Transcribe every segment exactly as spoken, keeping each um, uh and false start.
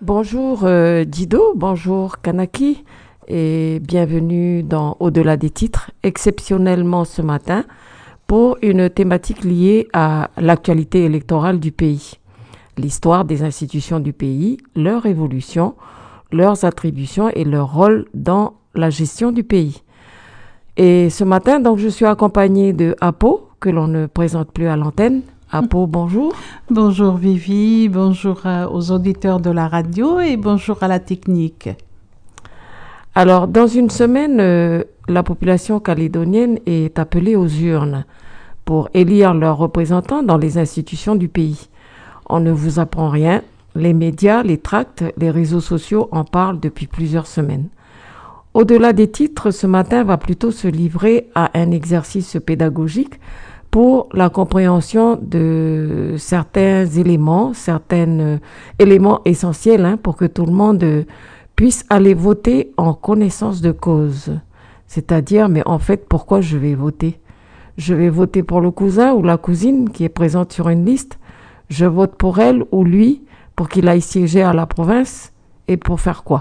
Bonjour euh, Dido, bonjour Kanaki et bienvenue dans Au-delà des titres, exceptionnellement ce matin pour une thématique liée à l'actualité électorale du pays, l'histoire des institutions du pays, leur évolution, leurs attributions et leur rôle dans la gestion du pays. Et ce matin, donc, je suis accompagnée de Apo, que l'on ne présente plus à l'antenne. Apo, bonjour. Bonjour Vivi, bonjour aux auditeurs de la radio et bonjour à la technique. Alors, dans une semaine, euh, la population calédonienne est appelée aux urnes pour élire leurs représentants dans les institutions du pays. On ne vous apprend rien. Les médias, les tracts, les réseaux sociaux en parlent depuis plusieurs semaines. Au-delà des titres, ce matin va plutôt se livrer à un exercice pédagogique pour la compréhension de certains éléments, certains euh, éléments essentiels hein, pour que tout le monde euh, puisse aller voter en connaissance de cause. C'est-à-dire, mais en fait, pourquoi je vais voter ? Je vais voter pour le cousin ou la cousine qui est présente sur une liste. Je vote pour elle ou lui pour qu'il aille siéger à la province et pour faire quoi ?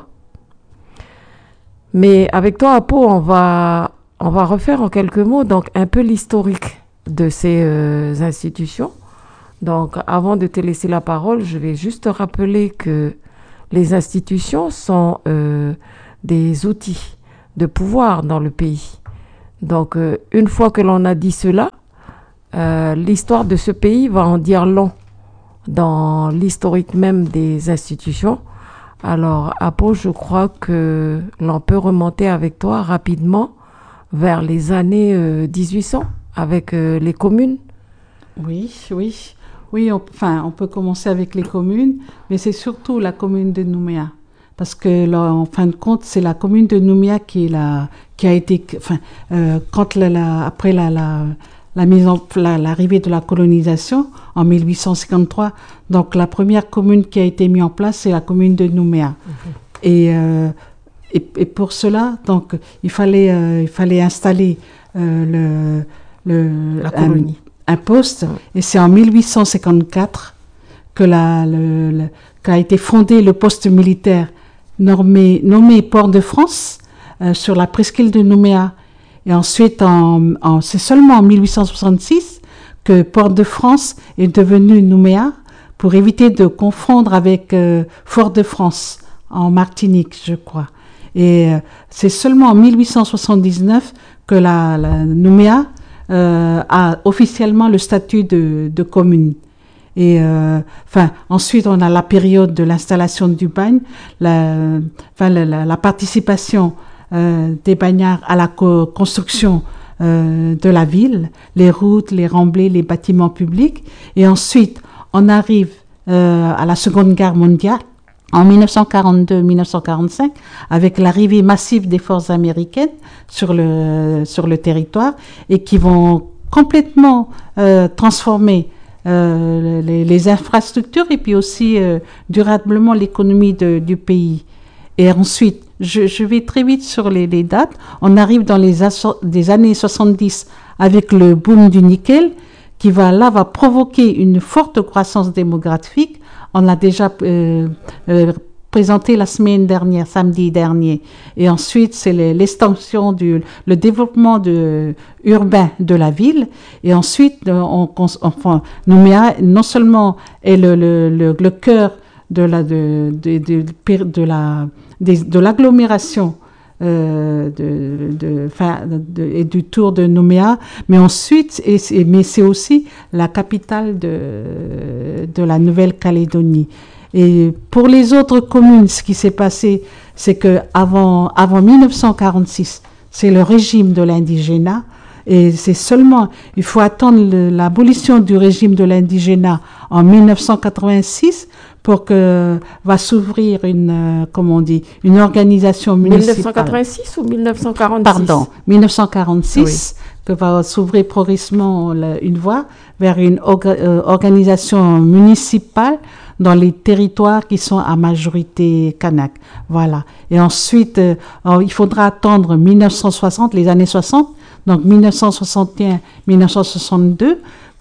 Mais avec toi, Apo, on va, on va refaire en quelques mots donc un peu l'historique de ces euh, institutions. Donc, avant de te laisser la parole, je vais juste te rappeler que les institutions sont euh, des outils de pouvoir dans le pays. Donc, euh, une fois que l'on a dit cela, euh, l'histoire de ce pays va en dire long dans l'historique même des institutions. Alors, Apo, je crois que l'on peut remonter avec toi rapidement vers les années euh, dix-huit cents. Avec euh, les communes. Oui, oui. Oui, on, enfin, on peut commencer avec les communes, mais c'est surtout la commune de Nouméa. Parce que, là, en fin de compte, c'est la commune de Nouméa qui, est la, qui a été... Enfin, euh, quand la, la, après la, la, la mise en, la, l'arrivée de la colonisation, en mille huit cent cinquante-trois, donc la première commune qui a été mise en place, c'est la commune de Nouméa. Mmh. Et, euh, et, et pour cela, donc, il fallait, euh, il fallait installer euh, le... Le, la colonie. Un, un poste, et c'est en mille huit cent cinquante-quatre que la, le, le, qu'a été fondé le poste militaire nommé, nommé Port-de-France euh, sur la presqu'île de Nouméa. Et ensuite, en, en, c'est seulement en mille huit cent soixante-six que Port-de-France est devenu Nouméa pour éviter de confondre avec euh, Fort-de-France en Martinique, je crois. Et euh, c'est seulement en mille huit cent soixante-dix-neuf que la, la Nouméa Euh, a officiellement le statut de, de commune. Et euh, enfin, ensuite, on a la période de l'installation du bagne, la, enfin, la, la, la participation euh, des bagnards à la co- construction euh, de la ville, les routes, les remblais, les bâtiments publics. Et ensuite, on arrive euh, à la Seconde Guerre mondiale, en mille neuf cent quarante-deux mille neuf cent quarante-cinq, avec l'arrivée massive des forces américaines sur le, sur le territoire et qui vont complètement euh, transformer euh, les, les infrastructures et puis aussi euh, durablement l'économie de, du pays. Et ensuite, je, je vais très vite sur les, les dates. On arrive dans les, asso- des années soixante-dix avec le boom du nickel qui va, là, va provoquer une forte croissance démographique. On l'a déjà euh, euh, présenté la semaine dernière, samedi dernier. Et ensuite, c'est les, l'extension du le développement de, urbain de la ville. Et ensuite, on, on, enfin, Nouméa, non seulement est le, le, le, le cœur de, la, de, de, de, de, de, la, de, de l'agglomération Euh, de, de, fin, de, et du tour de Nouméa, mais ensuite, et, et, mais c'est aussi la capitale de, de la Nouvelle-Calédonie. Et pour les autres communes, ce qui s'est passé, c'est que avant, avant mille neuf cent quarante-six, c'est le régime de l'indigénat, et c'est seulement, il faut attendre le, l'abolition du régime de l'indigénat en mille neuf cent quatre-vingt-six pour que va s'ouvrir une, euh, comment on dit, une organisation municipale. mille neuf cent quatre-vingt-six ou mille neuf cent quarante-six ? Pardon, mille neuf cent quarante-six, oui. Que va s'ouvrir progressivement la, une voie vers une orga, euh, organisation municipale dans les territoires qui sont à majorité kanak. Voilà. Et ensuite, euh, alors, il faudra attendre mille neuf cent soixante, les années soixante, donc mille neuf cent soixante et un mille neuf cent soixante-deux,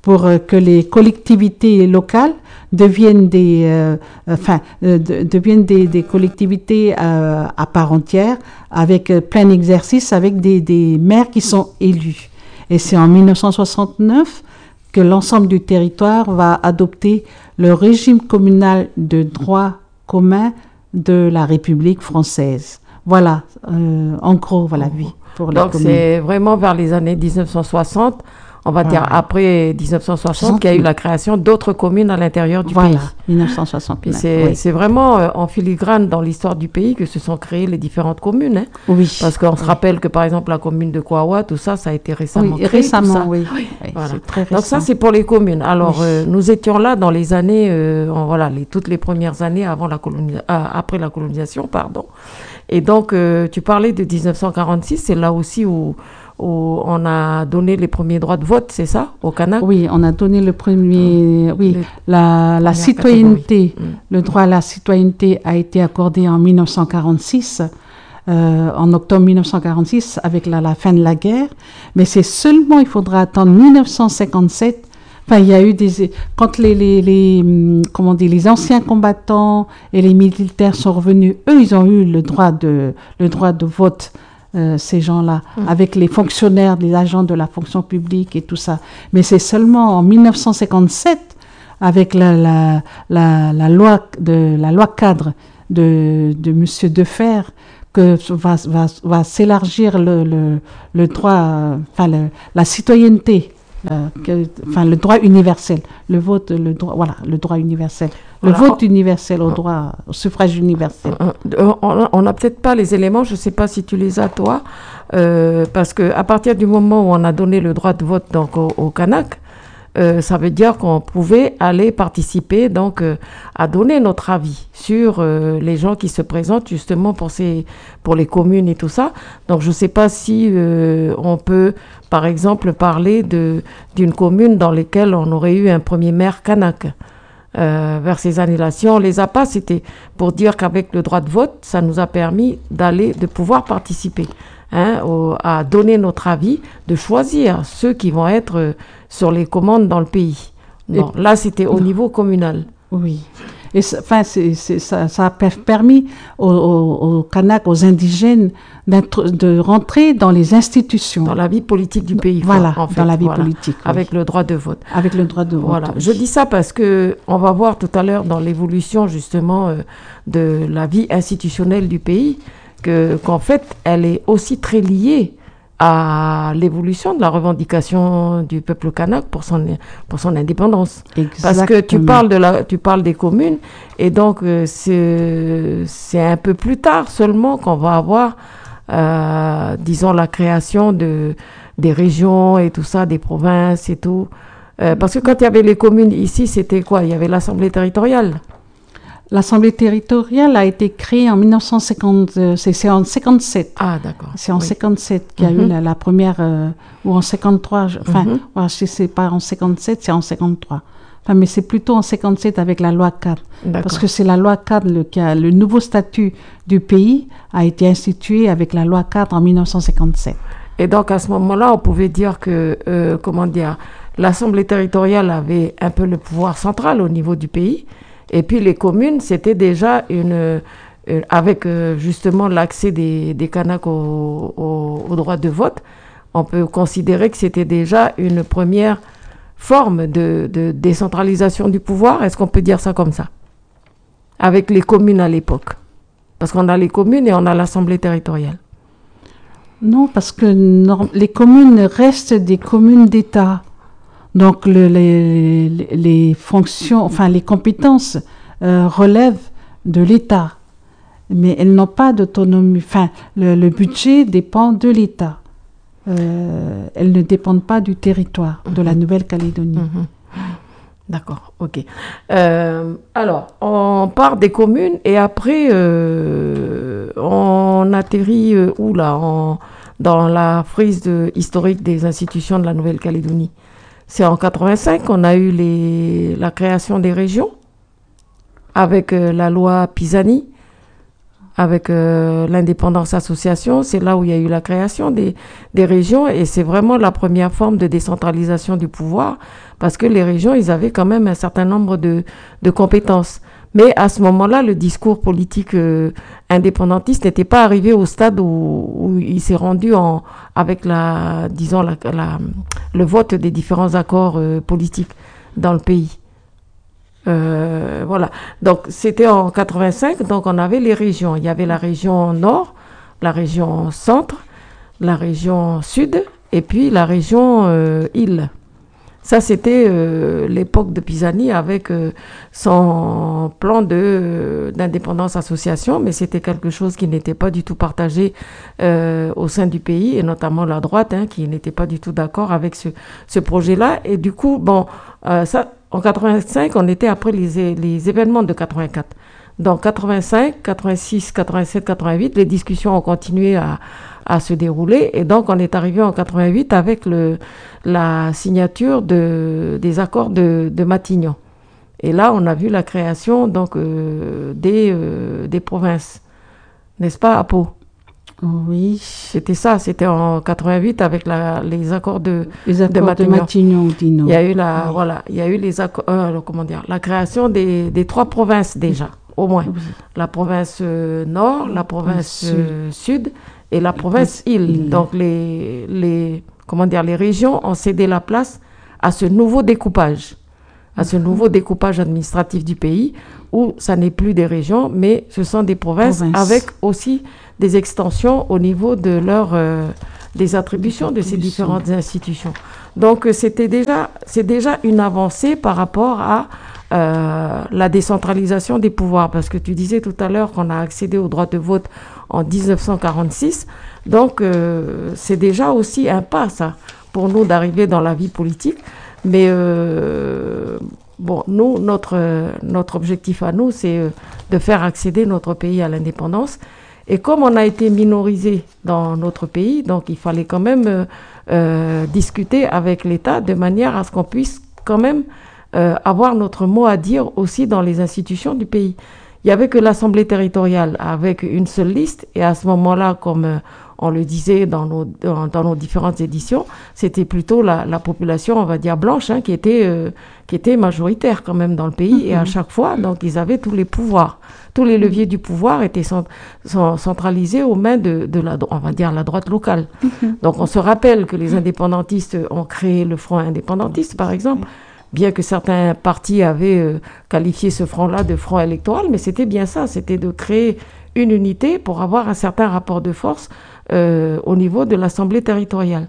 pour euh, que les collectivités locales deviennent des, euh, enfin, euh, de, deviennent des, des collectivités euh, à part entière, avec euh, plein exercice, avec des, des maires qui sont élus. Et c'est en mille neuf cent soixante-neuf que l'ensemble du territoire va adopter le régime communal de droit commun de la République française. Voilà, euh, en gros, voilà, oui. Pour Donc c'est vraiment vers les années dix-neuf cent soixante, on va voilà. dire après dix-neuf cent soixante, qu'il y a eu la création d'autres communes à l'intérieur du voilà, pays. Voilà, mille neuf cent soixante-neuf. C'est oui. c'est vraiment euh, en filigrane dans l'histoire du pays que se sont créées les différentes communes. Hein. Oui. Parce qu'on oui. se rappelle que par exemple la commune de Kouawa, tout ça, ça a été récemment oui, créé. Récemment, ça. oui. oui. Voilà. C'est très récent. Donc ça, c'est pour les communes. Alors oui. euh, nous étions là dans les années, euh, en, voilà, les, toutes les premières années avant la colonia- euh, après la colonisation, pardon. Et donc, euh, tu parlais de dix-neuf cent quarante-six, c'est là aussi où, où on a donné les premiers droits de vote, c'est ça, au Kanak? Oui, on a donné le premier, mmh. oui, les la, la citoyenneté, mmh. le droit à la citoyenneté a été accordé en mille neuf cent quarante-six, euh, en octobre mille neuf cent quarante-six, avec la, la fin de la guerre, mais c'est seulement, il faudra attendre mille neuf cent cinquante-sept. Enfin, il y a eu des... Quand les, les, les, comment dire, les anciens combattants et les militaires sont revenus, eux, ils ont eu le droit de, le droit de vote, euh, ces gens-là, mmh. avec les fonctionnaires, les agents de la fonction publique et tout ça. Mais c'est seulement en mille neuf cent cinquante-sept, avec la, la, la, la, loi, de, la loi cadre de, de M. Defer, que va, va, va s'élargir le, le, le droit, enfin, le, la citoyenneté. Euh, que, enfin, le droit universel, le vote, le droit, voilà, le droit universel, le voilà. vote universel au droit, au suffrage universel. On n'a peut-être pas les éléments, je ne sais pas si tu les as toi, euh, parce que à partir du moment où on a donné le droit de vote donc au, au Kanak, euh, ça veut dire qu'on pouvait aller participer donc euh, à donner notre avis sur euh, les gens qui se présentent justement pour ces pour les communes et tout ça. Donc je ne sais pas si euh, on peut par exemple parler de d'une commune dans laquelle on aurait eu un premier maire Kanak. Euh, vers ces années-là. Si on les a pas, c'était pour dire qu'avec le droit de vote, ça nous a permis d'aller, de pouvoir participer, hein, au, à donner notre avis, de choisir ceux qui vont être euh, sur les commandes dans le pays. Bon, et là, c'était au niveau communal. Oui. Et enfin, c'est, c'est, ça, ça a permis aux, aux, aux Kanaks, aux indigènes, de rentrer dans les institutions. Dans la vie politique du pays. Voilà, en fait, dans la vie voilà, politique. Avec oui. le droit de vote. Avec le droit de vote. Voilà. Oui. Je dis ça parce que on va voir tout à l'heure dans l'évolution justement euh, de la vie institutionnelle du pays que qu'en fait, elle est aussi très liée à l'évolution de la revendication du peuple kanak pour son, pour son indépendance. Exactement. Parce que tu parles, de la, tu parles des communes, et donc euh, c'est, c'est un peu plus tard seulement qu'on va avoir, euh, disons, la création de, des régions et tout ça, des provinces et tout. Euh, parce que quand il y avait les communes ici, c'était quoi? Il y avait l'Assemblée territoriale. L'Assemblée territoriale a été créée en mille neuf cent cinquante, euh, c'est, c'est en cinquante-sept. Ah, d'accord. C'est en oui. cinquante-sept qu'il y a mm-hmm. eu la, la première, euh, ou en cinquante-trois, je, enfin, mm-hmm. voilà, je sais pas en cinquante-sept, c'est en cinquante-trois. Enfin, mais c'est plutôt en cinquante-sept avec la loi cadre. D'accord. Parce que c'est la loi cadre, le, qui a, le nouveau statut du pays a été institué avec la loi cadre en mille neuf cent cinquante-sept. Et donc, à ce moment-là, on pouvait dire que, euh, comment dire, l'Assemblée territoriale avait un peu le pouvoir central au niveau du pays. Et puis les communes, c'était déjà une, une avec euh, justement l'accès des, des Kanaks au, au, au droit de vote, on peut considérer que c'était déjà une première forme de, de décentralisation du pouvoir. Est-ce qu'on peut dire ça comme ça? Avec les communes à l'époque. Parce qu'on a les communes et on a l'Assemblée territoriale. Non, parce que non, les communes restent des communes d'État. Donc le, les, les fonctions, enfin les compétences euh, relèvent de l'État, mais elles n'ont pas d'autonomie. Enfin, le, le budget dépend de l'État. Euh, elles ne dépendent pas du territoire de la Nouvelle-Calédonie. Mmh. D'accord, ok. Euh, alors, on part des communes et après, euh, on atterrit euh, où là en, dans la frise de, historique des institutions de la Nouvelle-Calédonie. C'est en quatre-vingt-cinq qu'on a eu les, la création des régions avec euh, la loi Pisani. avec euh, l'indépendance association, c'est là où il y a eu la création des, des régions et c'est vraiment la première forme de décentralisation du pouvoir parce que les régions, ils avaient quand même un certain nombre de, de compétences. Mais à ce moment-là, le discours politique euh, indépendantiste n'était pas arrivé au stade où, où il s'est rendu en, avec la, disons, la, la, le vote des différents accords euh, politiques dans le pays. Euh, voilà. Donc, c'était en quatre-vingt-cinq. Donc, on avait les régions. Il y avait la région nord, la région centre, la région sud et puis la région euh, île. Ça, c'était euh, l'époque de Pisani avec euh, son plan de, euh, d'indépendance association, mais c'était quelque chose qui n'était pas du tout partagé euh, au sein du pays, et notamment la droite, hein, qui n'était pas du tout d'accord avec ce, ce projet-là. Et du coup, bon, euh, ça, en quatre-vingt-cinq, on était après les, les événements de quatre-vingt-quatre. Donc, quatre-vingt-cinq, quatre-vingt-six, quatre-vingt-sept, quatre-vingt-huit, les discussions ont continué à, à se dérouler. Et donc, on est arrivé en quatre-vingt-huit avec le, la signature de, des accords de, de Matignon. Et là, on a vu la création donc, euh, des, euh, des provinces. N'est-ce pas, Apo? Oui. C'était ça, c'était en quatre-vingt-huit avec la, les accords de, les accords de Matignon. De Matignon, il y a eu la, oui. voilà, il y a eu les accords, euh, comment dire, la création des, des trois provinces déjà, au moins. Oui. La province euh, nord, la province euh, sud et la province île. île. Donc les, les, comment dire, les régions ont cédé la place à ce nouveau découpage, à ce nouveau découpage administratif du pays où ça n'est plus des régions, mais ce sont des provinces Province. Avec aussi des extensions au niveau de leur, euh, des attributions de ces différentes institutions. Donc, c'était déjà, c'est déjà une avancée par rapport à euh, la décentralisation des pouvoirs. Parce que tu disais tout à l'heure qu'on a accédé au droit de vote en dix-neuf cent quarante-six. Donc, euh, c'est déjà aussi un pas, ça, pour nous d'arriver dans la vie politique. Mais, euh, bon, nous, notre, notre objectif à nous, c'est de faire accéder notre pays à l'indépendance. Et comme on a été minorisé dans notre pays, donc il fallait quand même euh, euh, discuter avec l'État de manière à ce qu'on puisse quand même euh, avoir notre mot à dire aussi dans les institutions du pays. Il n'y avait que l'Assemblée territoriale avec une seule liste et à ce moment-là, comme euh, on le disait dans nos, dans, dans nos différentes éditions, c'était plutôt la, la population, on va dire blanche, hein, qui était, euh, qui était majoritaire quand même dans le pays. Mmh. Et à chaque fois, donc, ils avaient tous les pouvoirs. Tous les leviers du pouvoir étaient cent, cent, centralisés aux mains de, de la, on va dire, la droite locale. Mmh. Donc, on se rappelle que les indépendantistes ont créé le Front indépendantiste, par exemple, bien que certains partis avaient euh, qualifié ce front-là de front électoral, mais c'était bien ça, c'était de créer une unité pour avoir un certain rapport de force euh, au niveau de l'Assemblée territoriale.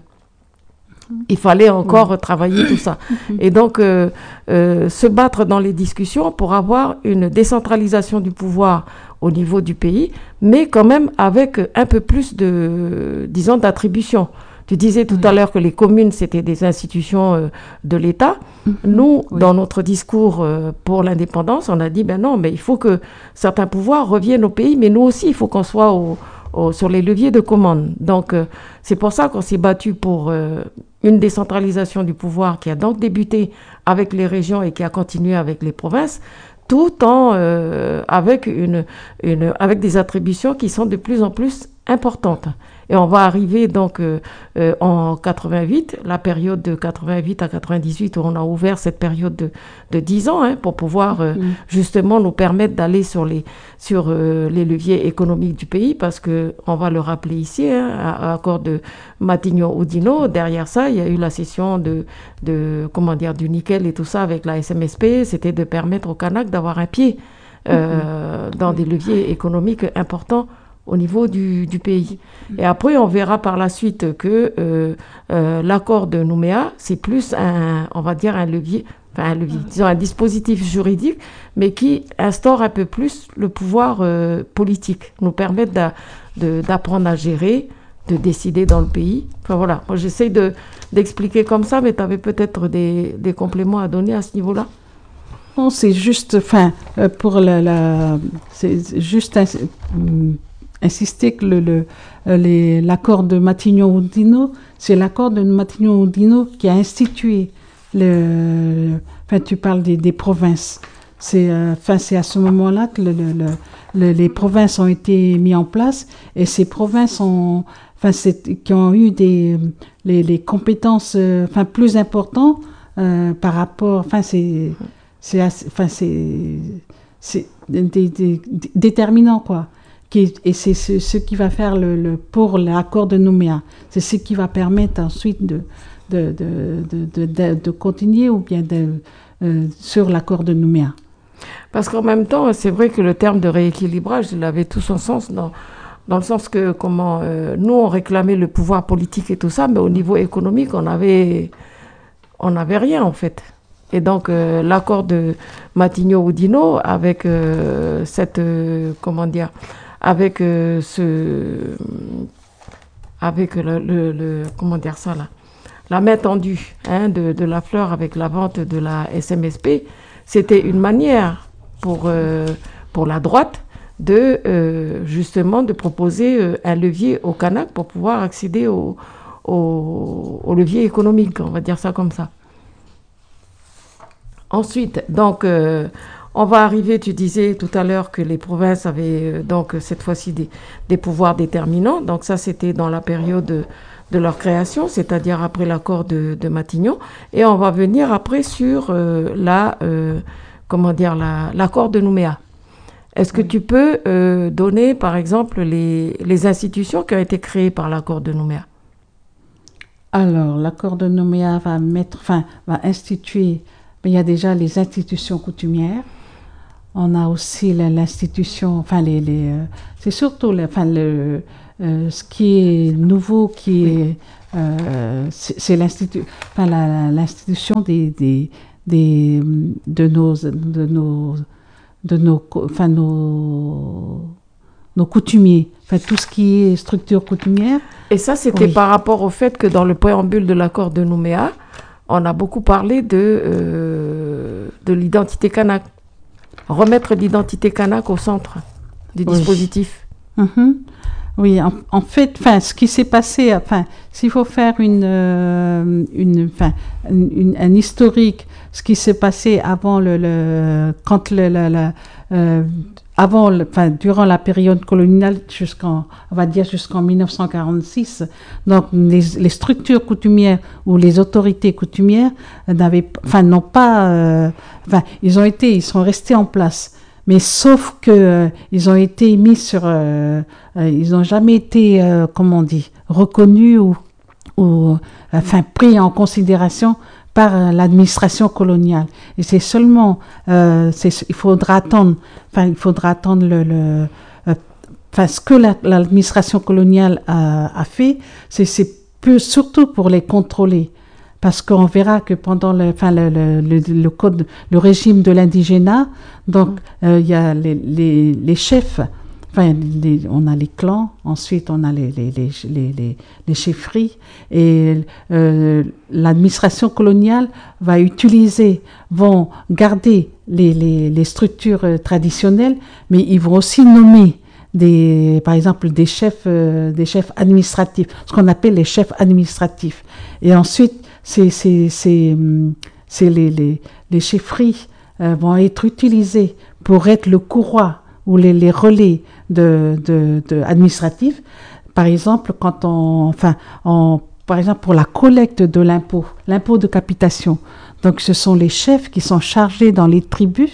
Il fallait encore oui. travailler tout ça. Et donc, euh, euh, se battre dans les discussions pour avoir une décentralisation du pouvoir au niveau du pays, mais quand même avec un peu plus de, disons, d'attribution. Tu disais tout oui. à l'heure que les communes, c'était des institutions euh, de l'État. Mm-hmm. Nous, oui. dans notre discours euh, pour l'indépendance, on a dit, ben non, mais il faut que certains pouvoirs reviennent au pays, mais nous aussi, il faut qu'on soit au, au, sur les leviers de commande. Donc, euh, c'est pour ça qu'on s'est battu pour euh, une décentralisation du pouvoir qui a donc débuté avec les régions et qui a continué avec les provinces, tout en euh, avec, une, une, avec des attributions qui sont de plus en plus importantes. Et on va arriver donc euh, euh, en quatre-vingt-huit, la période de quatre-vingt-huit à quatre-vingt-dix-huit, où on a ouvert cette période de, de dix ans hein, pour pouvoir euh, mmh. justement nous permettre d'aller sur les, sur, euh, les leviers économiques du pays, parce qu'on va le rappeler ici, hein, à, à accord de Matignon-Oudinot, derrière ça, il y a eu la cession de, de, comment dire, du nickel et tout ça avec la S M S P, c'était de permettre au Kanak d'avoir un pied euh, mmh. dans des leviers économiques importants au niveau du, du pays. Et après, on verra par la suite que euh, euh, l'accord de Nouméa, c'est plus un, on va dire un levier, enfin un levier, disons un dispositif juridique, mais qui instaure un peu plus le pouvoir euh, politique, nous permettre d'a, de, d'apprendre à gérer, de décider dans le pays. Enfin voilà, moi j'essaie de, d'expliquer comme ça, mais tu avais peut-être des, des compléments à donner à ce niveau-là. Non, c'est juste, enfin, euh, pour la, la c'est juste un, um, insister que le, le, les, l'accord de Matignon-Oudinot, c'est l'accord de Matignon-Oudinot qui a institué, le, enfin tu parles des, des provinces, c'est, euh, enfin, c'est à ce moment-là que le, le, le, le, les provinces ont été mises en place et ces provinces ont, enfin, c'est, qui ont eu des, les, les compétences euh, enfin, plus importantes euh, par rapport, enfin, c'est, c'est, assez, enfin, c'est, c'est des, des, des, déterminant, quoi. Qui, et c'est ce, ce qui va faire le, le, pour l'accord de Nouméa. C'est ce qui va permettre ensuite de, de, de, de, de, de, de continuer ou bien de, euh, sur l'accord de Nouméa. Parce qu'en même temps, c'est vrai que le terme de rééquilibrage, il avait tout son sens dans, dans le sens que comment euh, nous, on réclamait le pouvoir politique et tout ça, mais au niveau économique, on avait, on n'avait rien en fait. Et donc, euh, l'accord de Matignon-Oudinot avec euh, cette, euh, comment dire, avec euh, ce, avec le, le, le, comment dire ça là, la main tendue hein, de, de la fleur avec la vente de la S M S P, c'était une manière pour, euh, pour la droite de euh, justement de proposer euh, un levier au Kanak pour pouvoir accéder au, au, au levier économique, on va dire ça comme ça. Ensuite, donc, euh, on va arriver, tu disais tout à l'heure que les provinces avaient euh, donc cette fois-ci des, des pouvoirs déterminants. Donc ça, c'était dans la période de, de leur création, c'est-à-dire après l'accord de, de Matignon. Et on va venir après sur euh, la, euh, comment dire, la, l'accord de Nouméa. Est-ce que oui. tu peux euh, donner, par exemple, les, les institutions qui ont été créées par l'accord de Nouméa? Alors, l'accord de Nouméa va mettre, enfin, va instituer. Il y a déjà les institutions coutumières. On a aussi l'institution, enfin, les, les, euh, c'est surtout le, enfin, le, euh, ce qui est nouveau, qui est, euh, c'est, c'est l'institu, enfin, la, l'institution des, des, des, de nos, de nos, de nos, enfin, nos, nos coutumiers, enfin, tout ce qui est structure coutumière. Et ça, c'était oui. par rapport au fait que dans le préambule de l'accord de Nouméa, on a beaucoup parlé de, euh, de l'identité kanak. Remettre l'identité kanak au centre du oui. dispositif. Mm-hmm. Oui, en, en fait, ce qui s'est passé, enfin, s'il faut faire une, euh, une, une, une, un historique, ce qui s'est passé avant le, le quand le, le, le euh, avant, le, enfin, durant la période coloniale, jusqu'en, on va dire jusqu'en mille neuf cent quarante-six, donc les, les structures coutumières ou les autorités coutumières n'avaient, enfin, n'ont pas, euh, enfin, ils ont été, ils sont restés en place, mais sauf que euh, ils ont été mis sur, euh, euh, ils n'ont jamais été, euh, comment on dit, reconnus ou, ou, enfin, pris en considération par l'administration coloniale. Et c'est seulement, euh, c'est, il faudra attendre, enfin, il faudra attendre le, le euh, enfin, ce que la, l'administration coloniale a, a fait, c'est, c'est peu, surtout pour les contrôler. Parce qu'on verra que pendant le, enfin, le, le, le, le code, le régime de l'indigénat, donc, il euh, y a les, les, les chefs, enfin, les, on a les clans, ensuite on a les, les, les, les, les, les chefferies, et euh, l'administration coloniale va utiliser, vont garder les, les, les structures euh, traditionnelles, mais ils vont aussi nommer des, par exemple des chefs, euh, des chefs administratifs, ce qu'on appelle les chefs administratifs. Et ensuite, c'est, c'est, c'est, c'est les, les, les chefferies euh, vont être utilisées pour être le courroie ou les, les relais de, de, de administratifs. Par exemple, quand on, enfin, on, par exemple pour la collecte de l'impôt, l'impôt de capitation. Donc, ce sont les chefs qui sont chargés dans les tribus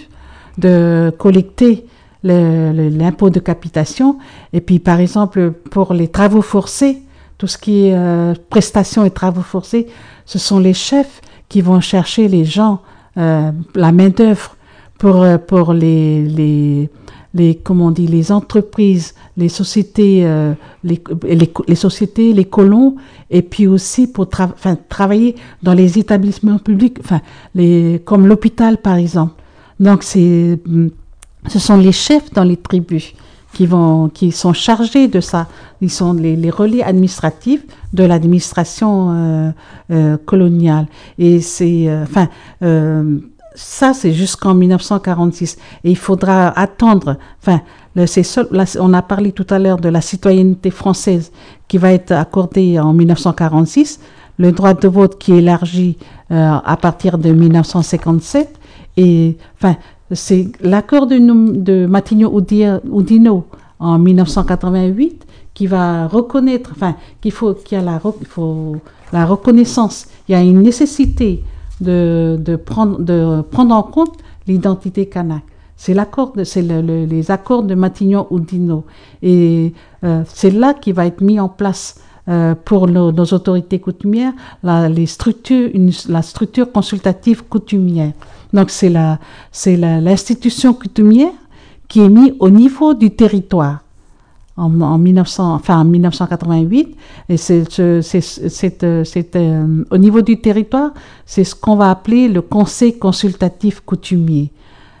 de collecter le, le, l'impôt de capitation. Et puis, par exemple, pour les travaux forcés, tout ce qui est euh, prestations et travaux forcés, ce sont les chefs qui vont chercher les gens, euh, la main-d'œuvre pour, pour les, les, les, comment on dit, les entreprises, les sociétés, euh, les, les, les sociétés, les colons, et puis aussi pour tra- enfin, travailler dans les établissements publics, enfin, les, comme l'hôpital par exemple. Donc, c'est, ce sont les chefs dans les tribus qui, vont, qui sont chargés de ça. Ils sont les, les relais administratifs de l'administration euh, euh, coloniale. Et c'est, euh, enfin, euh, ça, c'est jusqu'en mille neuf cent quarante-six. Et il faudra attendre, enfin, le, c'est seul, là, on a parlé tout à l'heure de la citoyenneté française qui va être accordée en mille neuf cent quarante-six, le droit de vote qui est élargi euh, à partir de mille neuf cent cinquante-sept. Et, enfin, c'est l'accord de, de Matignon-Oudinot en mille neuf cent quatre-vingt-huit qui va reconnaître, enfin, qu'il faut, qu'il y a la, il faut la reconnaissance. Il y a une nécessité de, de, prendre, de prendre en compte l'identité kanak. C'est, l'accord de, c'est le, le, les accords de Matignon-Oudinot. Et euh, c'est là qu'il va être mis en place euh, pour nos, nos autorités coutumières la, les structures, une, la structure consultative coutumière. Donc c'est, la, c'est la, l'institution coutumière qui est mise au niveau du territoire. En, en, mille neuf cents, enfin, en mille neuf cent quatre-vingt-huit, et c'est, c'est, c'est, c'est, euh, c'est euh, au niveau du territoire, c'est ce qu'on va appeler le conseil consultatif coutumier.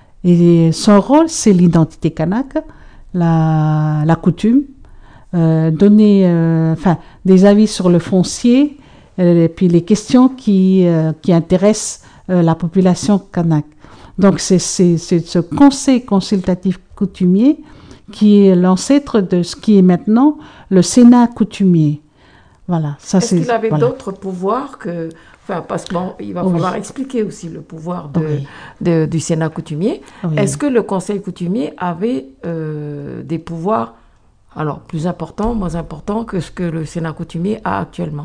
Et son rôle, c'est l'identité kanak, la, la coutume, euh, donner euh, enfin, des avis sur le foncier, euh, et puis les questions qui, euh, qui intéressent euh, la population kanak. Donc c'est, c'est, c'est ce conseil consultatif coutumier qui est l'ancêtre de ce qui est maintenant le Sénat coutumier. Voilà, ça Est-ce c'est. qu'il avait voilà. d'autres pouvoirs que... Enfin, parce qu'il bon, va Oui. falloir expliquer aussi le pouvoir de, Oui. de, du Sénat coutumier. Oui. Est-ce que le Conseil coutumier avait euh, des pouvoirs, alors, plus importants, moins importants que ce que le Sénat coutumier a actuellement?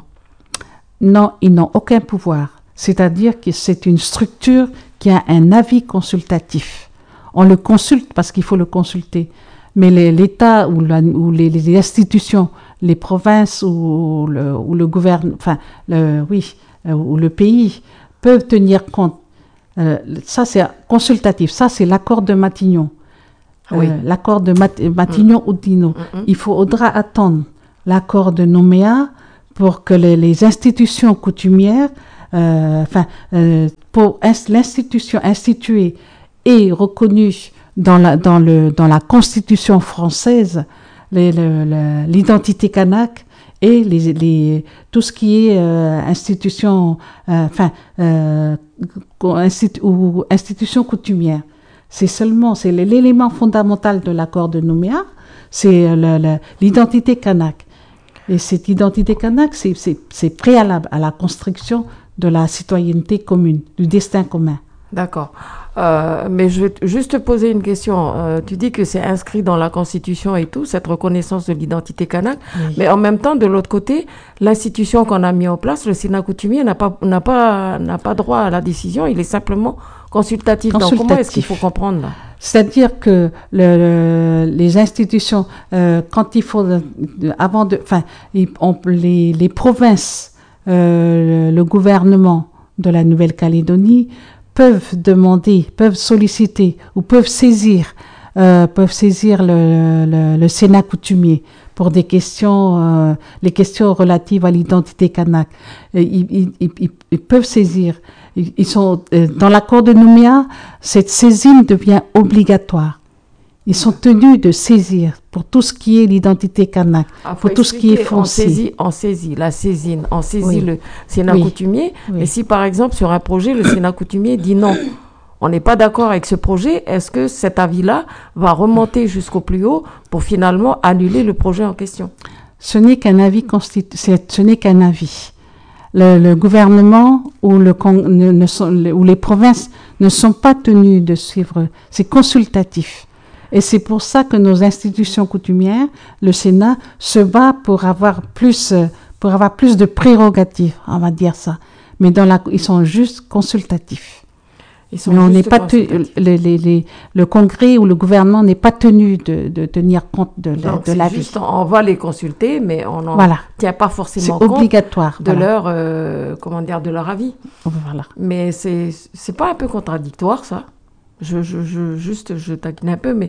Non, ils n'ont aucun pouvoir. C'est-à-dire que c'est une structure qui a un avis consultatif. On le consulte parce qu'il faut le consulter. Mais les, l'État ou, la, ou les, les institutions, les provinces ou le, ou le gouvernement, enfin, le, oui, euh, ou le pays peuvent tenir compte. Euh, ça, c'est consultatif. Ça, c'est l'accord de Matignon. Euh, Oui. L'accord de Mat- Matignon-Oudinot. Mm-hmm. Il faudra attendre l'accord de Nouméa pour que les, les institutions coutumières, euh, enfin, euh, pour ins- l'institution instituée et reconnue dans la, dans le, dans la Constitution française, les, le, le, l'identité kanak et les, les, tout ce qui est euh, institution, euh, enfin, euh, institu- ou institution coutumière. C'est seulement, c'est l'élément fondamental de l'accord de Nouméa, c'est le, le, l'identité kanak. Et cette identité kanak, c'est, c'est, c'est préalable à la construction de la citoyenneté commune, du destin commun. D'accord. Euh, mais je vais t- juste te poser une question. Euh, tu dis que c'est inscrit dans la Constitution et tout, cette reconnaissance de l'identité kanak. Oui. Mais en même temps, de l'autre côté, l'institution qu'on a mis en place, le Sénat coutumier, n'a pas, n'a pas, n'a pas droit à la décision. Il est simplement consultatif. Donc, comment est-ce qu'il Consultatif. faut comprendre là? C'est-à-dire que le, le, les institutions, euh, quand il faut, de- de- avant de, enfin, ils- on- les, les provinces, euh, le, le gouvernement de la Nouvelle-Calédonie peuvent demander, peuvent solliciter ou peuvent saisir, euh, peuvent saisir le, le, le Sénat coutumier pour des questions, euh, les questions relatives à l'identité kanak. Et Ils, ils, ils, ils peuvent saisir. Ils ils sont euh, dans l'accord de Nouméa, cette saisine devient obligatoire. Ils sont tenus de saisir pour tout ce qui est l'identité kanak, Ah, faut pour tout ce qui est expliquer, on foncier. saisit, on saisit la saisine, on saisit Oui. le Sénat Oui. coutumier. Oui. Et si par exemple sur un projet, le Sénat coutumier dit non, on n'est pas d'accord avec ce projet, est-ce que cet avis-là va remonter jusqu'au plus haut pour finalement annuler le projet en question? Ce n'est qu'un avis constitu- c'est- ce n'est qu'un avis. Le, le gouvernement ou, le, con- ne, ne sont, le- ou les provinces ne sont pas tenus de suivre. C'est consultatif. Et c'est pour ça que nos institutions coutumières, le Sénat, se bat pour avoir plus, euh, pour avoir plus de prérogatives, on va dire ça. Mais dans la, ils sont juste consultatifs. Ils sont Mais on n'est juste pas tenu, consultatifs. les, les, les, le Congrès ou le gouvernement n'est pas tenu de, de tenir compte de, la- Donc, de c'est l'avis. juste, on va les consulter, mais on n'en Voilà. tient pas C'est forcément compte obligatoire. de voilà. leur, euh, comment dire, de leur avis. Voilà. Mais c'est, c'est pas un peu contradictoire, ça? Je, je, je, juste, je taquine un peu, mais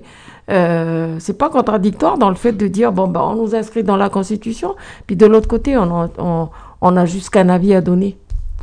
euh, c'est pas contradictoire dans le fait de dire, bon, ben, on nous inscrit dans la Constitution, puis de l'autre côté, on, a- on, on a juste qu'un avis à donner.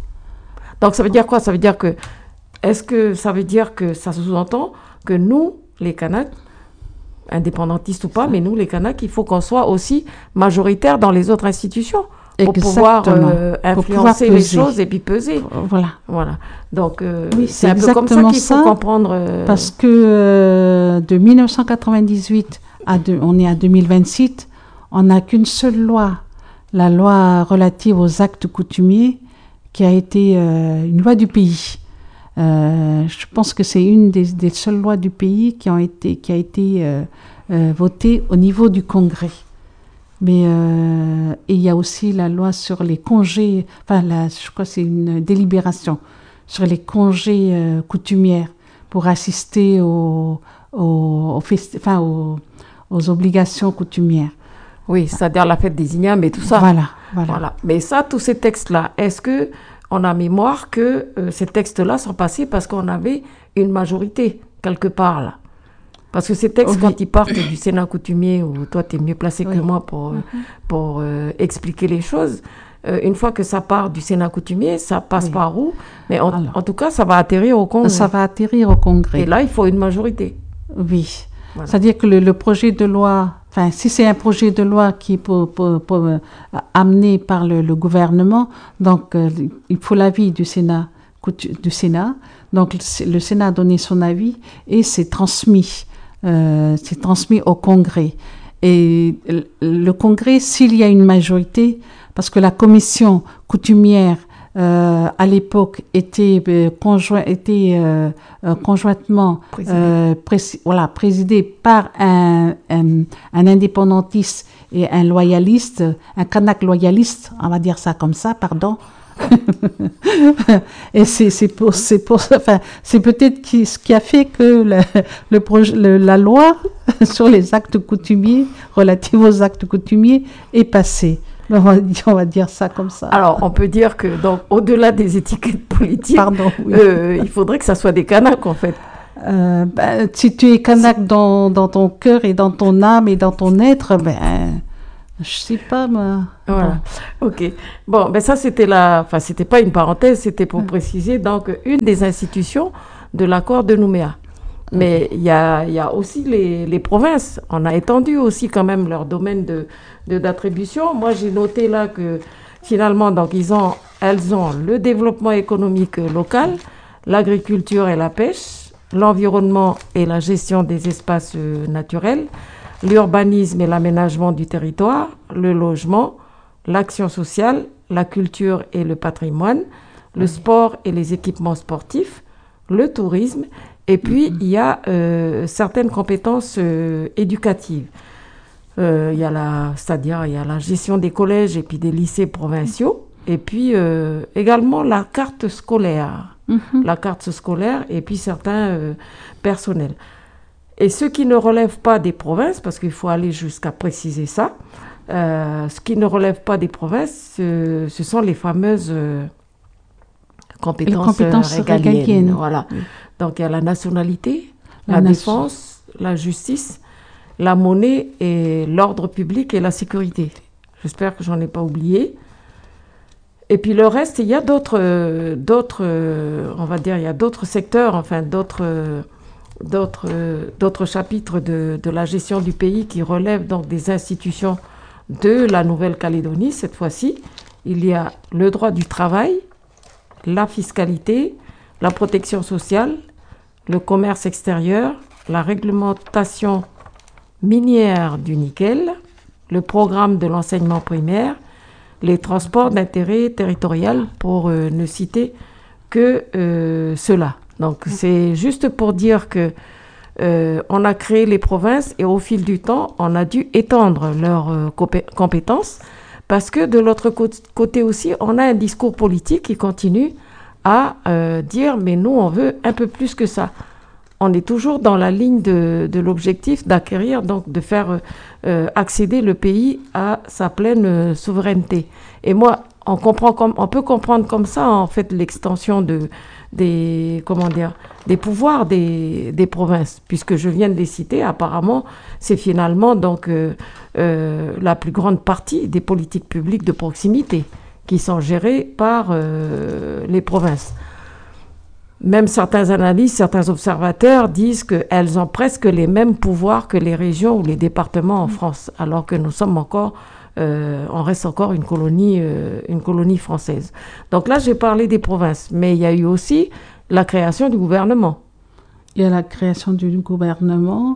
Donc, ça veut dire quoi? Ça veut dire que, est-ce que ça veut dire que ça sous-entend que nous, les Kanaks, indépendantistes ou pas, mais nous, les Kanaks, il faut qu'on soit aussi majoritaires dans les autres institutions pour pouvoir Exactement. euh, Pour pouvoir influencer les peser. choses et puis peser. Voilà. Voilà. Donc, euh, Oui, c'est c'est un peu comme ça exactement qu'il faut ça, comprendre. euh, Parce que euh, de mille neuf cent quatre-vingt-dix-huit à deux- on est à deux mille vingt-six, on n'a qu'une seule loi, la loi relative aux actes coutumiers, qui a été euh, une loi du pays. Euh, je pense que c'est une des, des seules lois du pays qui, ont été, qui a été euh, euh, votée au niveau du Congrès. Mais euh, et il y a aussi la loi sur les congés, enfin la, je crois que c'est une délibération sur les congés euh, coutumières pour assister aux, aux, aux, festi- enfin, aux, aux obligations coutumières. Oui, c'est-à-dire la fête des ignames et tout ça. Voilà, voilà. Voilà. Mais ça, tous ces textes-là, est-ce que on a mémoire que euh, ces textes-là sont passés parce qu'on avait une majorité quelque part là? Parce que ces textes, Oui. quand ils partent du Sénat coutumier, où toi, tu es mieux placé Oui. que moi pour, euh, Mhm. pour euh, expliquer les choses, euh, une fois que ça part du Sénat coutumier, ça passe Oui. par où? Mais en, Alors. en tout cas, ça va atterrir au Congrès. Ça va atterrir au Congrès. Et là, il faut une majorité. Oui. Voilà. C'est-à-dire que le, le projet de loi, enfin, si c'est un projet de loi qui est pour, pour, pour, euh, amené par le, le gouvernement, donc euh, il faut l'avis du Sénat, coutu- du Sénat. Donc le, le Sénat a donné son avis et c'est transmis, euh, c'est transmis au Congrès. Et le, le Congrès, s'il y a une majorité, parce que la commission coutumière Euh, à l'époque était, euh, conjoint, était euh, euh, conjointement Présidé. euh, prési- voilà, présidé par un, un, un indépendantiste et un loyaliste, un Kanak loyaliste, on va dire ça comme ça, pardon. Et c'est, c'est, pour, c'est, pour, enfin, c'est peut-être qui, ce qui a fait que le, le projet, le, la loi sur les actes coutumiers, relative aux actes coutumiers, est passée. On va, on va dire ça comme ça. Alors, on peut dire que, donc, au-delà des étiquettes politiques, Pardon, oui. euh, il faudrait que ça soit des Kanaks, en fait. Euh, ben, si tu es Kanak dans, dans ton cœur et dans ton âme et dans ton être, ben, je sais pas, moi. Voilà. Ok. Bon, ben ça, c'était la, enfin, c'était pas une parenthèse, c'était pour préciser, donc, une des institutions de l'accord de Nouméa. Mais il y a, y a aussi les, les provinces. On a étendu aussi quand même leur domaine de, de, d'attribution. Moi, j'ai noté là que finalement, donc, ils ont, elles ont le développement économique local, l'agriculture et la pêche, l'environnement et la gestion des espaces euh, naturels, l'urbanisme et l'aménagement du territoire, le logement, l'action sociale, la culture et le patrimoine, le sport et les équipements sportifs, le tourisme. Et puis, il y a euh, certaines compétences euh, éducatives. Euh, il y a la, c'est-à-dire, il y a la gestion des collèges et puis des lycées provinciaux. Et puis, euh, également la carte scolaire. Mm-hmm. La carte scolaire et puis certains euh, personnels. Et ceux qui ne relèvent pas des provinces, parce qu'il faut aller jusqu'à préciser ça, euh, ce qui ne relève pas des provinces, euh, ce sont les fameuses euh, compétences, compétences euh, régaliennes. régaliennes. Voilà. Oui. Donc, il y a la nationalité, La la, nation. défense, la justice, la monnaie et l'ordre public et la sécurité. J'espère que j'en ai pas oublié. Et puis le reste, il y a d'autres, euh, d'autres, euh, on va dire, il y a d'autres secteurs, enfin d'autres, euh, d'autres, euh, d'autres chapitres de, de la gestion du pays qui relèvent donc des institutions de la Nouvelle-Calédonie. Cette fois-ci, il y a le droit du travail, la fiscalité, la protection sociale, le commerce extérieur, la réglementation minière du nickel, le programme de l'enseignement primaire, les transports d'intérêt territorial, pour euh, ne citer que euh, cela. Donc, c'est juste pour dire que euh, on a créé les provinces et au fil du temps, on a dû étendre leurs euh, compé- compétences parce que de l'autre co- côté aussi, on a un discours politique qui continue à euh, dire mais nous, on veut un peu plus que ça. On est toujours dans la ligne de, de l'objectif d'acquérir, donc de faire euh, accéder le pays à sa pleine euh, souveraineté. Et moi, on, comprend comme, on peut comprendre comme ça, en fait, l'extension de, des, comment dire, des pouvoirs des, des provinces, puisque je viens de les citer. Apparemment, c'est finalement donc, euh, euh, la plus grande partie des politiques publiques de proximité qui sont gérées par euh, les provinces. Même certains analystes, certains observateurs disent qu'elles ont presque les mêmes pouvoirs que les régions ou les départements en France, alors que nous sommes encore, euh, on reste encore une colonie, euh, une colonie française. Donc là, j'ai parlé des provinces, mais il y a eu aussi la création du gouvernement. Il y a la création du gouvernement.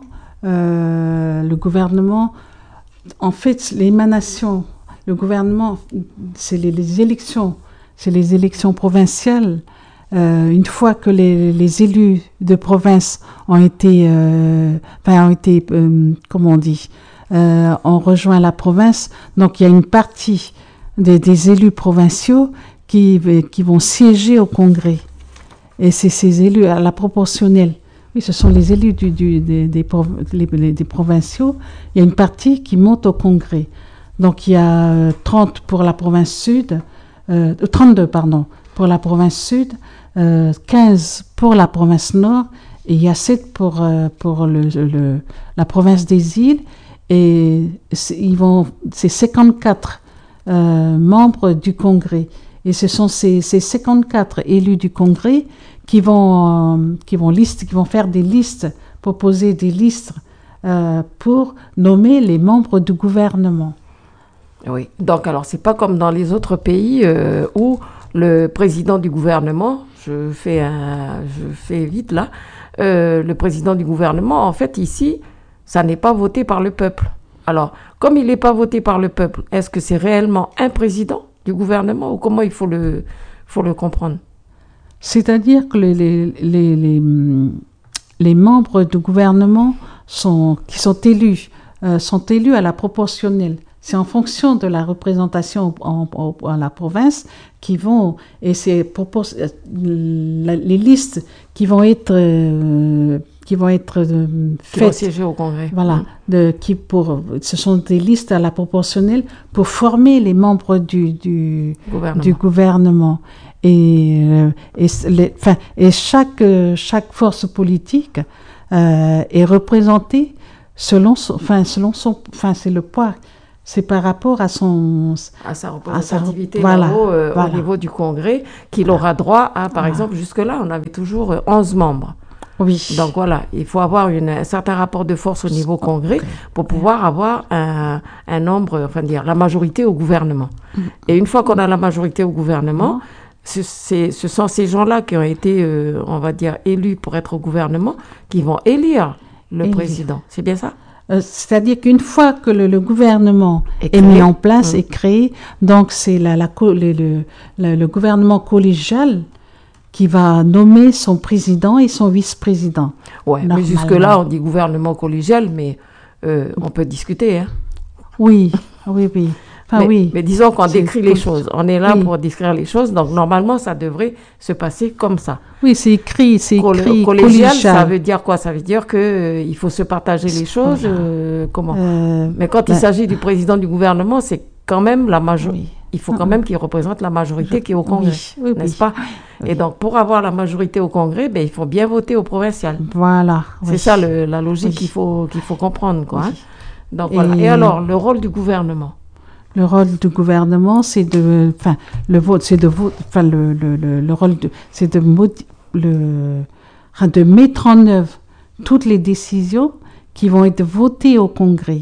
Euh, le gouvernement, en fait, l'émanation, le gouvernement, c'est les, les élections, c'est les élections provinciales. euh, une fois que les, les élus de province ont été, euh, enfin, ont été, euh, comment on dit, euh, ont rejoint la province, donc il y a une partie des, des élus provinciaux qui, qui vont siéger au Congrès. Et c'est ces élus à la proportionnelle. Oui, ce sont les élus du, du, des, des, des, des provinciaux. Il y a une partie qui monte au Congrès. Donc il y a trente pour la province sud, euh, trente-deux pardon, pour la province sud, euh, quinze pour la province nord, et il y a sept pour, euh, pour le, le, la province des îles. Et c'est, ils vont, c'est cinquante-quatre euh, membres du Congrès. Et ce sont ces, ces cinquante-quatre élus du Congrès qui vont, euh, qui, vont liste, qui vont faire des listes, proposer des listes euh, pour nommer les membres du gouvernement. Oui, donc alors c'est pas comme dans les autres pays euh, où le président du gouvernement, je fais, un, je fais vite là, euh, le président du gouvernement, en fait ici, ça n'est pas voté par le peuple. Alors, comme il n'est pas voté par le peuple, est-ce que c'est réellement un président du gouvernement ou comment il faut le, faut le comprendre? C'est-à-dire que les, les, les, les, les membres du gouvernement sont, qui sont élus, euh, sont élus à la proportionnelle. C'est en fonction de la représentation en, en, en la province qui vont, et c'est propos, la, les listes qui vont être, euh, qui vont être euh, faites. Qui vont siéger au Congrès. Voilà, mmh. de, qui pour, ce sont des listes à la proportionnelle pour former les membres du, du, gouvernement. du gouvernement. Et, euh, et, les, enfin, et chaque, chaque force politique euh, est représentée selon son, enfin, selon son, enfin, c'est le poids. C'est par rapport à son... À sa représentativité à sa, voilà, euh, voilà. au niveau du Congrès, qu'il voilà. aura droit à, par voilà. exemple, jusque-là, on avait toujours onze membres. Oui. Donc voilà, il faut avoir une, un certain rapport de force au niveau Congrès okay. pour pouvoir avoir un, un nombre, enfin dire, la majorité au gouvernement. Mm. Et une fois qu'on a la majorité au gouvernement, mm. ce, c'est, ce sont ces gens-là qui ont été, euh, on va dire, élus pour être au gouvernement, qui vont élire le élire. président. C'est bien ça ? Euh, c'est-à-dire qu'une fois que le, le gouvernement est, est mis en place, mmh. est créé, donc c'est la, la, le, le, le, le gouvernement collégial qui va nommer son président et son vice-président. Oui, mais jusque-là, on dit gouvernement collégial, mais euh, on peut discuter. Hein. Oui, oui, oui. Enfin, mais, oui. mais disons qu'on c'est décrit les choses. On est là oui. pour décrire les choses, donc normalement, ça devrait se passer comme ça. Oui, c'est écrit, c'est Col- écrit. Collégial, collégial, ça veut dire quoi? Ça veut dire qu'il euh, faut se partager les choses. Voilà. Euh, comment euh, Mais quand ben, il s'agit du président du gouvernement, c'est quand même la majorité. Oui. Il faut quand même qu'il représente la majorité Je... qui est au Congrès, oui, oui, n'est-ce oui. pas oui. Et donc, pour avoir la majorité au Congrès, ben, il faut bien voter au provincial. Voilà. C'est oui. ça le, la logique oui. qu'il faut, qu'il faut comprendre, quoi. Oui. Hein donc, Et... voilà. Et alors, le rôle du gouvernement? Le rôle du gouvernement, c'est de, enfin, le vote, c'est de vote, enfin, le, le, le, le rôle de, c'est de, modi- le, de mettre en œuvre toutes les décisions qui vont être votées au Congrès.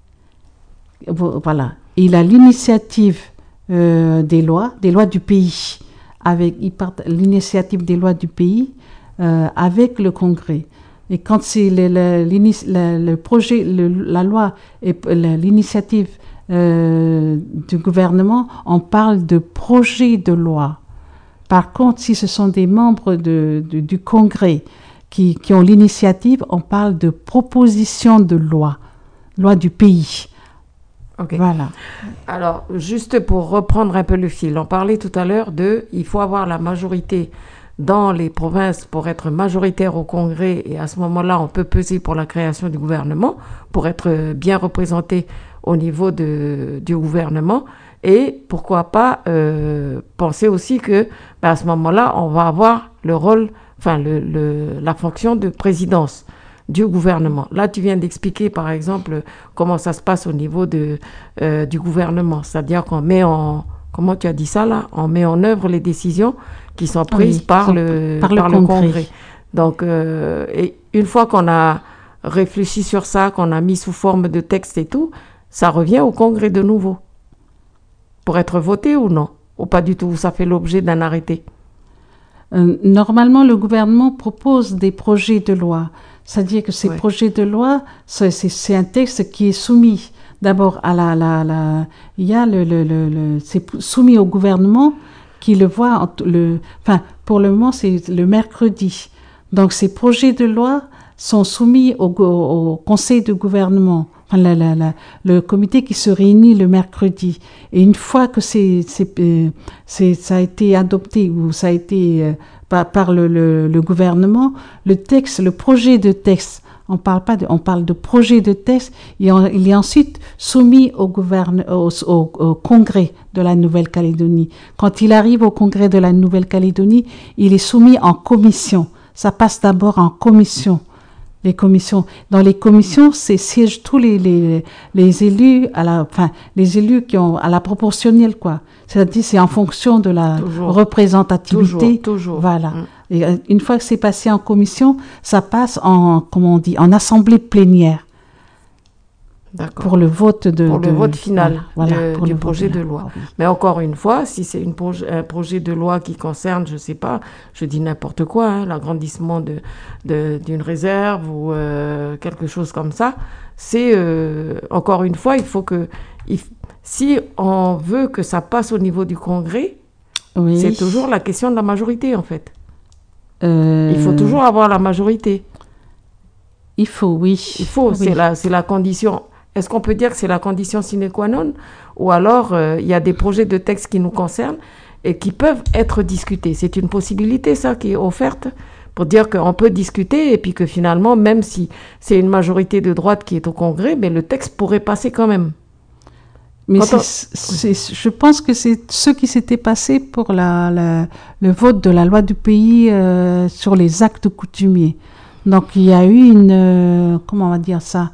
Voilà. Il a l'initiative euh, des lois, des lois du pays, avec, il part, l'initiative des lois du pays euh, avec le Congrès. Et quand c'est le, le, le, le projet, le, la loi et l'initiative Euh, du gouvernement, on parle de projet de loi. Par contre, si ce sont des membres de, de, du Congrès qui, qui ont l'initiative, on parle de proposition de loi, loi du pays. Okay. Voilà. Alors, juste pour reprendre un peu le fil, on parlait tout à l'heure de, il faut avoir la majorité dans les provinces pour être majoritaire au Congrès, et à ce moment-là, on peut peser pour la création du gouvernement, pour être bien représenté au niveau de, du gouvernement, et pourquoi pas euh, penser aussi que ben à ce moment-là, on va avoir le rôle, enfin le, le, la fonction de présidence du gouvernement. Là, tu viens d'expliquer, par exemple, comment ça se passe au niveau de, euh, du gouvernement, c'est-à-dire qu'on met en, comment tu as dit ça là, on met en œuvre les décisions qui sont prises oui, par, sont le, par, par le, le congrès. Congrès. Donc, euh, et une fois qu'on a réfléchi sur ça, qu'on a mis sous forme de texte et tout, ça revient au Congrès de nouveau, pour être voté ou non, ou pas du tout, ça fait l'objet d'un arrêté. Euh, normalement, le gouvernement propose des projets de loi, c'est-à-dire que ces ouais. projets de loi, c'est, c'est, c'est un texte qui est soumis d'abord à la, la, la il y a le, le, le, le c'est soumis au gouvernement qui le voit, en t- le, enfin, pour le moment, c'est le mercredi. Donc, ces projets de loi sont soumis au, go- au conseil de gouvernement, enfin, la- la- la- le comité qui se réunit le mercredi. Et une fois que c'est, c'est, euh, c'est- ça a été adopté ou ça a été euh, par, par le, le- le gouvernement, le texte, le projet de texte, on parle pas de, on parle de projet de texte, et en- il est ensuite soumis au, gouverne, au, au- au Congrès de la Nouvelle-Calédonie. Quand il arrive au Congrès de la Nouvelle-Calédonie, il est soumis en commission. Ça passe d'abord en commission. Les commissions. Dans les commissions, c'est siègent tous les, les, les élus à la, enfin, les élus qui ont à la proportionnelle, quoi. C'est-à-dire, c'est en fonction de la Toujours. représentativité. Toujours, toujours. Voilà. Mm. Et euh, une fois que c'est passé en commission, ça passe en, comment on dit, en assemblée plénière D'accord. pour le vote de. Pour le de- vote final voilà, voilà, de- pour du le vote projet de de la- loi. Ah oui. Mais encore une fois, si c'est une proje- un projet de loi qui concerne, je sais pas, je dis n'importe quoi, hein, l'agrandissement de, de- d'une réserve ou euh, quelque chose comme ça, c'est euh, encore une fois, il faut que, il f- si on veut que ça passe au niveau du Congrès, Oui. c'est toujours la question de la majorité en fait. Euh, Il faut toujours avoir la majorité. Il faut, oui. Il faut, Oui. c'est la, c'est la condition. Est-ce qu'on peut dire que c'est la condition sine qua non? Ou alors, euh, il y a des projets de texte qui nous concernent et qui peuvent être discutés. C'est une possibilité, ça, qui est offerte pour dire qu'on peut discuter et puis que finalement, même si c'est une majorité de droite qui est au Congrès, mais le texte pourrait passer quand même. Mais Quand c'est, on- c'est- je pense que c'est ce qui s'était passé pour la, la- le vote de la loi du pays euh, sur les actes coutumiers. Donc il y a eu une, euh, comment on va dire ça,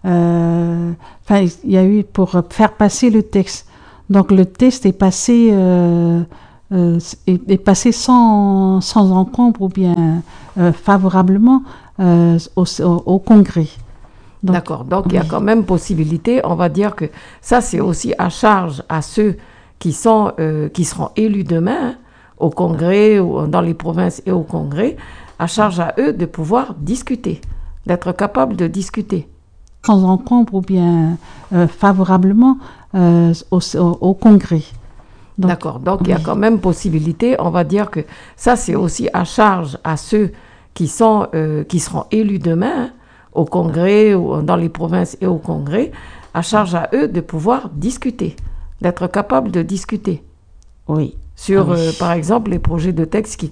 euh, enfin il y a eu pour faire passer le texte. Donc le texte est passé, euh, euh, est, est passé sans, sans encombre ou bien euh, favorablement euh, au, au- au Congrès. Donc, D'accord. Donc, il y a oui. quand même possibilité. On va dire que ça, c'est aussi à charge à ceux qui, sont, euh, qui seront élus demain hein, au Congrès ou dans les provinces et au Congrès, à charge à eux de pouvoir discuter, d'être capables de discuter. sans encombre ou bien euh, favorablement euh, au, au- au Congrès. Donc, D'accord. Donc, il y a oui. quand même possibilité. On va dire que ça, c'est aussi à charge à ceux qui, sont, euh, qui seront élus demain hein, au Congrès ou dans les provinces et au Congrès, à charge à eux de pouvoir discuter, d'être capables de discuter Oui. sur, Ah oui. euh, par exemple, les projets de texte qui